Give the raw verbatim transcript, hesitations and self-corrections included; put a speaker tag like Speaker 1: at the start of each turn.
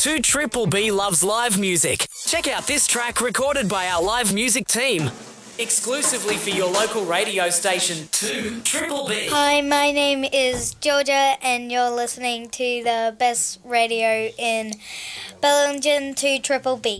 Speaker 1: two Triple B loves live music. Check out this track recorded by our live music team. Exclusively for your local radio station, two Triple B.
Speaker 2: Hi, my name is Georgia and you're listening to the best radio in Bellingen, two Triple B.